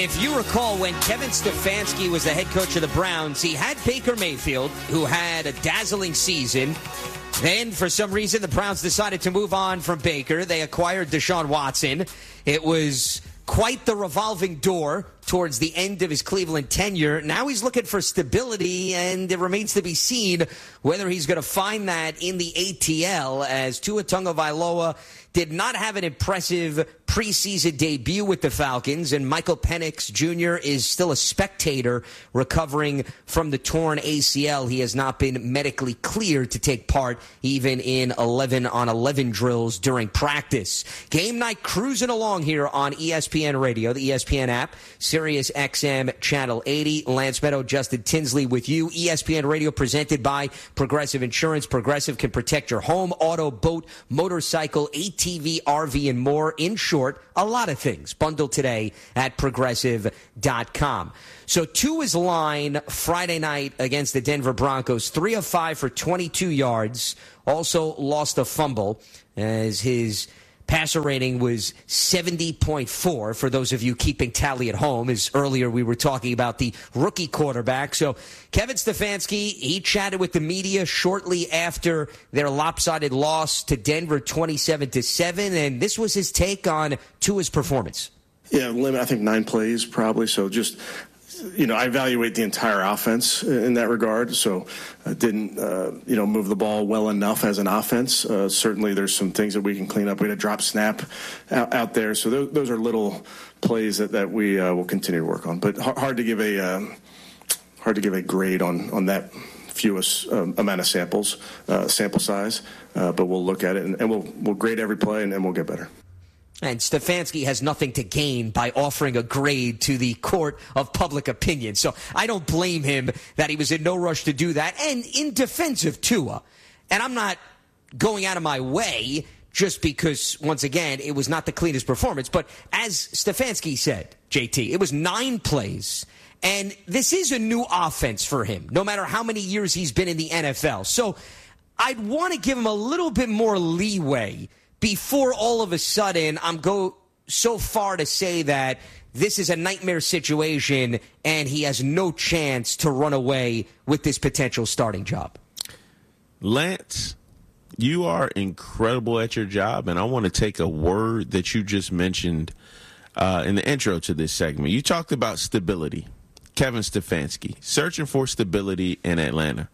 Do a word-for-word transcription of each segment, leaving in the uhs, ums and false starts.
If you recall, when Kevin Stefanski was the head coach of the Browns, he had Baker Mayfield, who had a dazzling season. Then, for some reason, the Browns decided to move on from Baker. They acquired Deshaun Watson. It was quite the revolving door towards the end of his Cleveland tenure. Now he's looking for stability, and it remains to be seen whether he's going to find that in the A T L, as Tua Tagovailoa did not have an impressive preseason debut with the Falcons, and Michael Penix Junior is still a spectator recovering from the torn A C L. He has not been medically cleared to take part even in eleven on eleven drills during practice. Game night cruising along here on E S P N Radio, the E S P N app, Sirius X M Channel eighty. Lance Meadow, Justin Tinsley with you. E S P N Radio presented by Progressive Insurance. Progressive can protect your home, auto, boat, motorcycle, A T V, R V, and more. In short, a lot of things. Bundle today at Progressive dot com. So Tua's line Friday night against the Denver Broncos, three of five for twenty-two yards. Also lost a fumble as his passer rating was seventy point four, for those of you keeping tally at home, as earlier we were talking about the rookie quarterback. So Kevin Stefanski, he chatted with the media shortly after their lopsided loss to Denver twenty-seven to seven, and this was his take on Tua's performance. Yeah, limit, I think nine plays probably, so just... You know, I evaluate the entire offense in that regard, so I didn't, uh, you know, move the ball well enough as an offense. Uh, certainly there's some things that we can clean up. We had a drop snap out, out there, so those, those are little plays that, that we uh, will continue to work on. But hard to give a uh, hard to give a grade on, on that fewest um, amount of samples, uh, sample size, uh, but we'll look at it, and, and we'll, we'll grade every play, and, and we'll get better. And Stefanski has nothing to gain by offering a grade to the court of public opinion. So I don't blame him that he was in no rush to do that. And in defense of Tua, and I'm not going out of my way just because, once again, it was not the cleanest performance. But as Stefanski said, J T, it was nine plays. And this is a new offense for him, no matter how many years he's been in the N F L. So I'd want to give him a little bit more leeway before all of a sudden I'm go so far to say that this is a nightmare situation and he has no chance to run away with this potential starting job. Lance, you are incredible at your job, and I want to take a word that you just mentioned uh, in the intro to this segment. You talked about stability. Kevin Stefanski, searching for stability in Atlanta.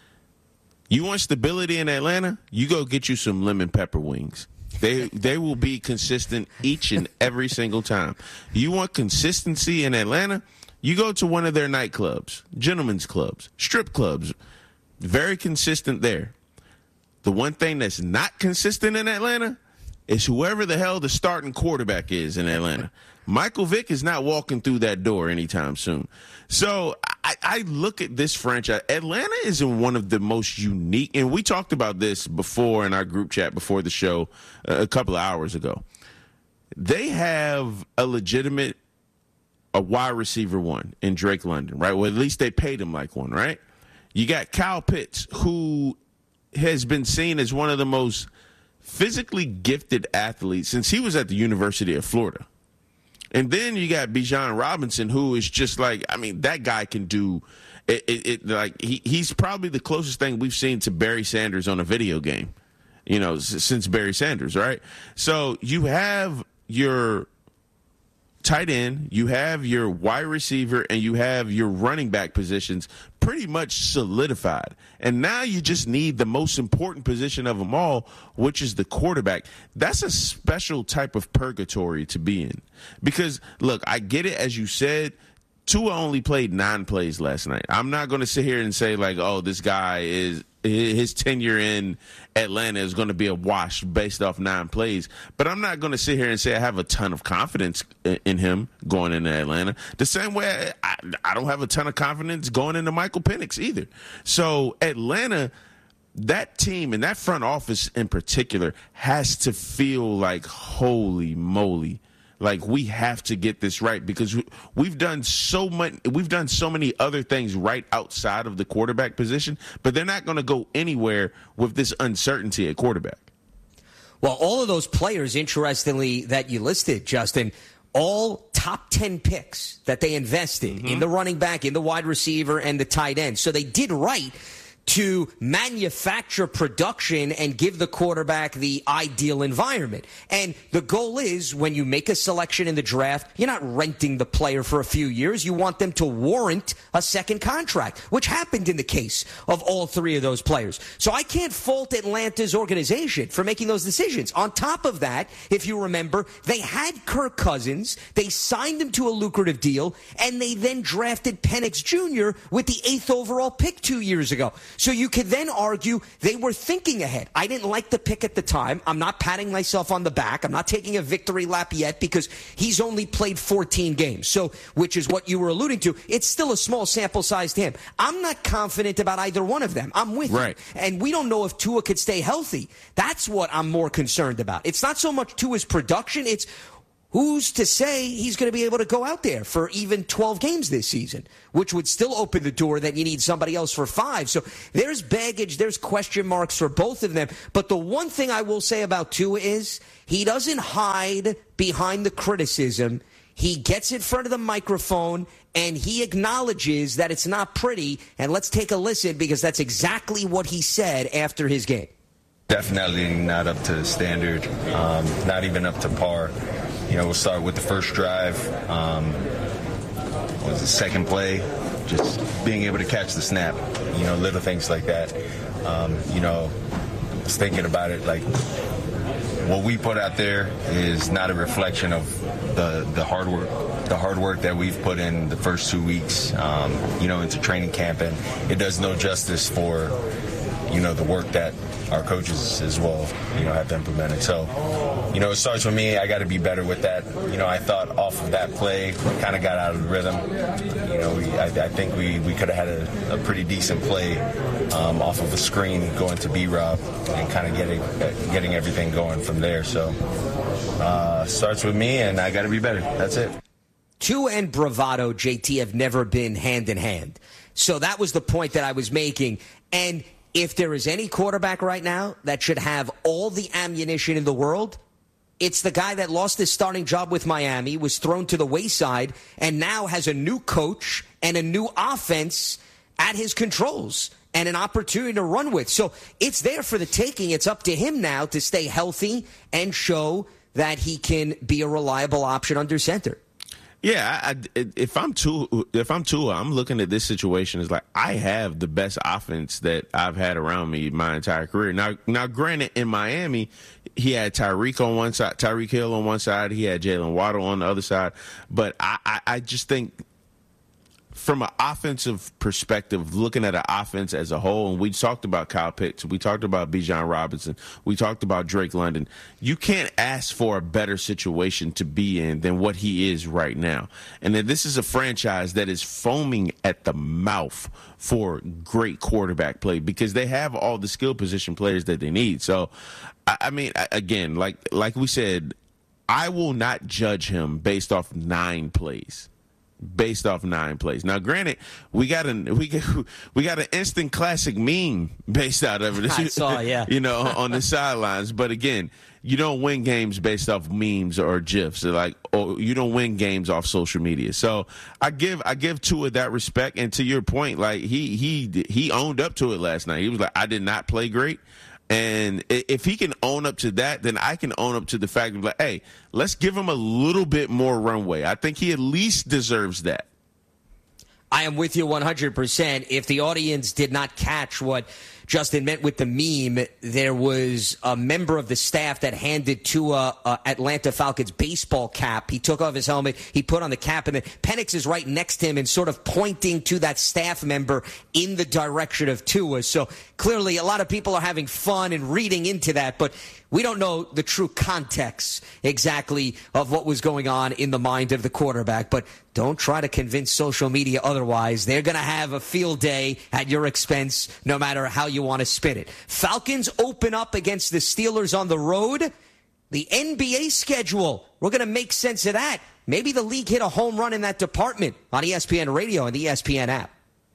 You want stability in Atlanta? You go get you some lemon pepper wings. They they will be consistent each and every single time. You want consistency in Atlanta? You go to one of their nightclubs, gentlemen's clubs, strip clubs. Very consistent there. The one thing that's not consistent in Atlanta is whoever the hell the starting quarterback is in Atlanta. Michael Vick is not walking through that door anytime soon. So I, I look at this franchise. Atlanta is in one of the most unique, and we talked about this before in our group chat before the show uh, a couple of hours ago. They have a legitimate a wide receiver one in Drake London, right? Well, at least they paid him like one, right? You got Kyle Pitts, who has been seen as one of the most physically gifted athletes since he was at the University of Florida. And then you got Bijan Robinson, who is just like, I mean, that guy can do it. it, it like he, he's probably the closest thing we've seen to Barry Sanders on a video game, you know, s- since Barry Sanders, right? So you have your tight end, you have your wide receiver, and you have your running back positions pretty much solidified. And now you just need the most important position of them all, which is the quarterback. That's a special type of purgatory to be in. Because, look, I get it, as you said, Tua only played nine plays last night. I'm not going to sit here and say, like, oh, this guy is – his tenure in Atlanta is going to be a wash based off nine plays. But I'm not going to sit here and say I have a ton of confidence in him going into Atlanta. The same way I, I don't have a ton of confidence going into Michael Penix either. So Atlanta, that team and that front office in particular has to feel like, holy moly, like we have to get this right, because we've done so much. We've done so many other things right outside of the quarterback position, but they're not going to go anywhere with this uncertainty at quarterback. Well, all of those players, interestingly, that you listed, Justin, all top ten picks that they invested mm-hmm. in the running back, in the wide receiver, and the tight end. So they did right to manufacture production and give the quarterback the ideal environment. And the goal is, when you make a selection in the draft, you're not renting the player for a few years. You want them to warrant a second contract, which happened in the case of all three of those players. So I can't fault Atlanta's organization for making those decisions. On top of that, if you remember, they had Kirk Cousins, they signed him to a lucrative deal, and they then drafted Penix Junior with the eighth overall pick two years ago. So you could then argue they were thinking ahead. I didn't like the pick at the time. I'm not patting myself on the back. I'm not taking a victory lap yet because he's only played fourteen games. So, which is what you were alluding to. It's still a small sample size to him. I'm not confident about either one of them. I'm with right. you. And we don't know if Tua could stay healthy. That's what I'm more concerned about. It's not so much Tua's production. It's who's to say he's going to be able to go out there for even twelve games this season, which would still open the door that you need somebody else for five. So there's baggage, there's question marks for both of them. But the one thing I will say about Tua is he doesn't hide behind the criticism. He gets in front of the microphone and he acknowledges that it's not pretty. And let's take a listen, because that's exactly what he said after his game. Definitely not up to standard, um, not even up to par. You know, we'll start with the first drive. Um, what was the second play? Just being able to catch the snap. You know, little things like that. Um, you know, I was thinking about it, like, what we put out there is not a reflection of the, the hard work, the hard work that we've put in the first two weeks, um, you know, into training camp. And it does no justice for, you know, the work that our coaches as well, you know, have implemented. So, you know, it starts with me. I got to be better with that. You know, I thought off of that play, we kind of got out of the rhythm. You know, we, I, I think we, we could have had a, a pretty decent play um, off of a screen going to B-Rob and kind of getting getting everything going from there. So, uh, starts with me, and I got to be better. That's it. Tua and bravado, J T, have never been hand in hand. So that was the point that I was making. And if there is any quarterback right now that should have all the ammunition in the world, it's the guy that lost his starting job with Miami, was thrown to the wayside, and now has a new coach and a new offense at his controls and an opportunity to run with. So it's there for the taking. It's up to him now to stay healthy and show that he can be a reliable option under center. Yeah, I, I, if I'm Tua, if I'm Tua, I'm looking at this situation as like, I have the best offense that I've had around me my entire career. Now, now, granted, in Miami, he had Tyreek on one side, Tyreek Hill on one side, he had Jalen Waddle on the other side. But I, I, I just think, from an offensive perspective, looking at an offense as a whole, and we talked about Kyle Pitts, we talked about Bijan Robinson, we talked about Drake London. You can't ask for a better situation to be in than what he is right now. And then this is a franchise that is foaming at the mouth for great quarterback play because they have all the skill position players that they need. So, I, I mean, again, like like we said, I will not judge him based off nine plays. Based off nine plays. Now, granted, we got an we got, we got an instant classic meme based out of it. I saw, yeah. You know, on the sidelines. But again, you don't win games based off memes or gifs. Like, or you don't win games off social media. So I give I give Tua that respect. And to your point, like he he he owned up to it last night. He was like, I did not play great. And if he can own up to that, then I can own up to the fact of like, hey, let's give him a little bit more runway. I think he at least deserves that. I am with you one hundred percent. If the audience did not catch what Justin meant with the meme, there was a member of the staff that handed to a, a Atlanta Falcons baseball cap. He took off his helmet, he put on the cap, and then Penix is right next to him and sort of pointing to that staff member in the direction of Tua. So clearly a lot of people are having fun and reading into that, but we don't know the true context exactly of what was going on in the mind of the quarterback. But don't try to convince social media otherwise. They're going to have a field day at your expense, no matter how you want to spin it. Falcons open up against the Steelers on the road. The N B A schedule, we're going to make sense of that. Maybe the league hit a home run in that department on E S P N Radio and the E S P N app.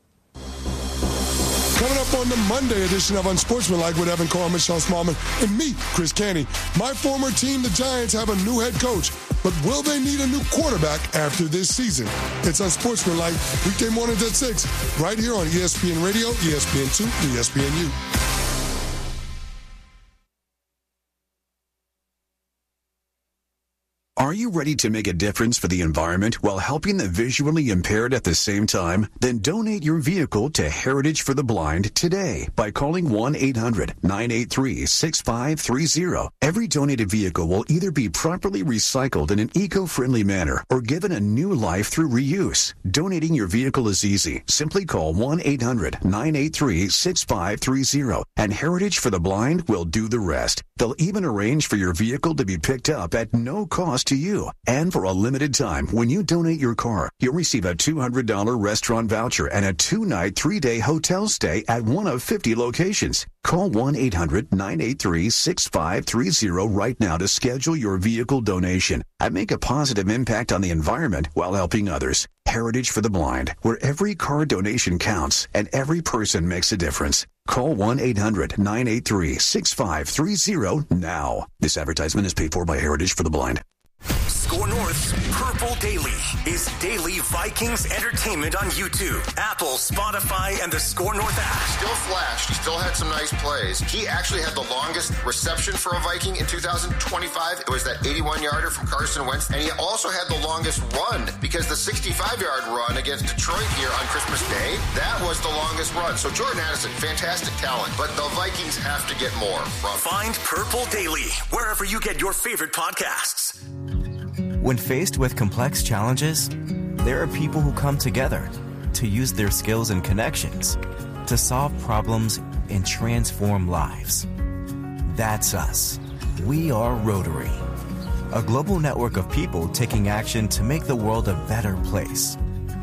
Coming up on the Monday edition of Unsportsmanlike with Evan Carr, Michelle Smallman, and me, Chris Canty. My former team, the Giants, have a new head coach. But will they need a new quarterback after this season? It's Unsportsmanlike, weekday mornings at six, right here on E S P N Radio, E S P N two, E S P N U. Are you ready to make a difference for the environment while helping the visually impaired at the same time? Then donate your vehicle to Heritage for the Blind today by calling one eight hundred nine eight three six five three zero. Every donated vehicle will either be properly recycled in an eco-friendly manner or given a new life through reuse. Donating your vehicle is easy. Simply call one eight hundred nine eight three six five three zero and Heritage for the Blind will do the rest. They'll even arrange for your vehicle to be picked up at no cost to you. And for a limited time, when you donate your car, you'll receive a two hundred dollars restaurant voucher and a two-night, three-day hotel stay at one of fifty locations. Call one eight hundred nine eight three six five three zero right now to schedule your vehicle donation and make a positive impact on the environment while helping others. Heritage for the Blind, where every car donation counts and every person makes a difference. Call one eight hundred nine eight three six five three zero now. This advertisement is paid for by Heritage for the Blind. Score North's Purple Daily is daily Vikings entertainment on YouTube, Apple, Spotify, and the Score North app. Still flashed. He still had some nice plays. He actually had the longest reception for a Viking in two thousand twenty-five. It was that eighty-one-yarder from Carson Wentz. And he also had the longest run because the sixty-five-yard run against Detroit here on Christmas Day, that was the longest run. So Jordan Addison, fantastic talent. But the Vikings have to get more from him. Find Purple Daily wherever you get your favorite podcasts. When faced with complex challenges, there are people who come together to use their skills and connections to solve problems and transform lives. That's us. We are Rotary, a global network of people taking action to make the world a better place.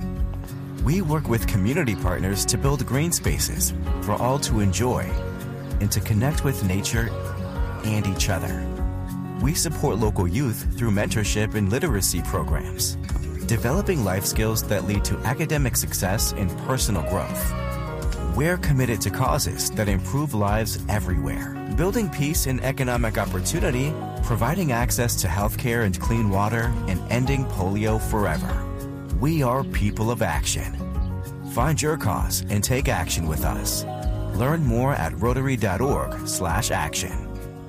We work with community partners to build green spaces for all to enjoy and to connect with nature and each other. We support local youth through mentorship and literacy programs, developing life skills that lead to academic success and personal growth. We're committed to causes that improve lives everywhere, building peace and economic opportunity, providing access to healthcare and clean water, and ending polio forever. We are people of action. Find your cause and take action with us. Learn more at rotary.org slash action.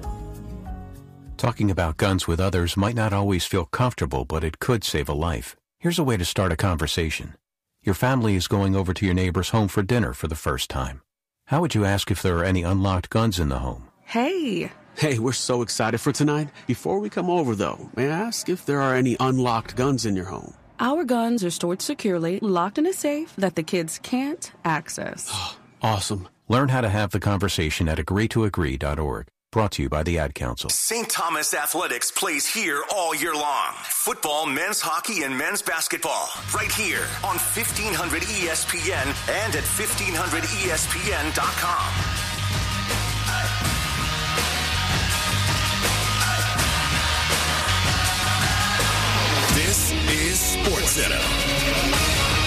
Talking about guns with others might not always feel comfortable, but it could save a life. Here's a way to start a conversation. Your family is going over to your neighbor's home for dinner for the first time. How would you ask if there are any unlocked guns in the home? Hey. Hey, we're so excited for tonight. Before we come over, though, may I ask if there are any unlocked guns in your home? Our guns are stored securely, locked in a safe that the kids can't access. Awesome. Learn how to have the conversation at agree to agree dot org. Brought to you by the Ad Council. Saint Thomas Athletics plays here all year long. Football, men's hockey, and men's basketball. Right here on fifteen hundred E S P N and at fifteen hundred E S P N dot com. This is SportsCenter.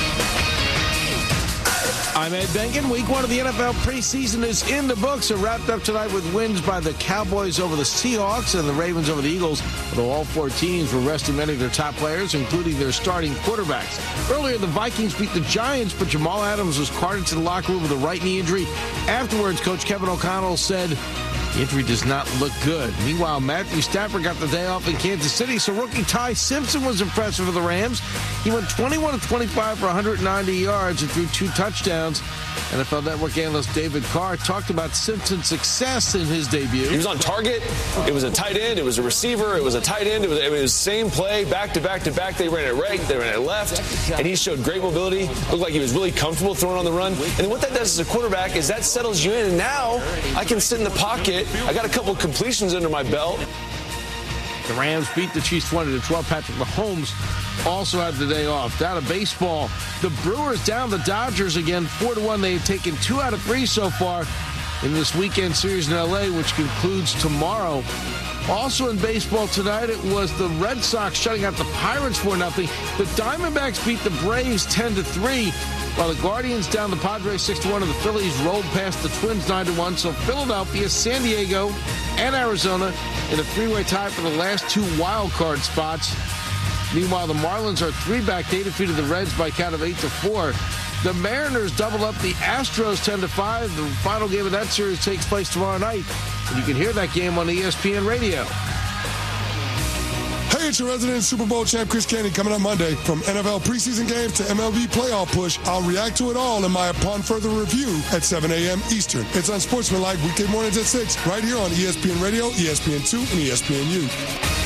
I'm Ed Benkin. Week one of the N F L preseason is in the books. It wrapped up tonight with wins by the Cowboys over the Seahawks and the Ravens over the Eagles, although all four teams were resting many of their top players, including their starting quarterbacks. Earlier, the Vikings beat the Giants, but Jamal Adams was carted to the locker room with a right knee injury. Afterwards, Coach Kevin O'Connell said the injury does not look good. Meanwhile, Matthew Stafford got the day off in Kansas City, so rookie Ty Simpson was impressive for the Rams. He went twenty-one of twenty-five for one hundred ninety yards and threw two touchdowns. N F L Network analyst David Carr talked about Simpson's success in his debut. He was on target. It was a tight end. It was a receiver. It was a tight end. It was, it was the same play, back to back to back. They ran it right. They ran it left. And he showed great mobility. Looked like he was really comfortable throwing on the run. And then what that does as a quarterback is that settles you in. And now I can sit in the pocket. I got a couple completions under my belt. The Rams beat the Chiefs twenty to twelve. Patrick Mahomes also had the day off. Down to baseball, the Brewers down the Dodgers again, four to one. They have taken two out of three so far in this weekend series in L A, which concludes tomorrow. Also in baseball tonight, it was the Red Sox shutting out the Pirates four nothing. The Diamondbacks beat the Braves ten to three, while the Guardians down the Padres six to one, and the Phillies rolled past the Twins nine to one. So Philadelphia, San Diego, and Arizona in a three-way tie for the last two wild card spots. Meanwhile, the Marlins are three back. They defeated the Reds by a count of eight to four. The Mariners double up the Astros ten to five. The final game of that series takes place tomorrow night, and you can hear that game on E S P N Radio. Hey, it's your resident Super Bowl champ, Chris Canty, coming up Monday. From N F L preseason games to M L B playoff push, I'll react to it all in my Upon Further Review at seven a.m. Eastern. It's Unsportsmanlike weekday mornings at six, right here on E S P N Radio, E S P N two, and E S P N U.